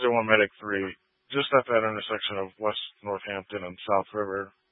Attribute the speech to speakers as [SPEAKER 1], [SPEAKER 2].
[SPEAKER 1] 01 Medic 3, just at that intersection of West Northampton and South River.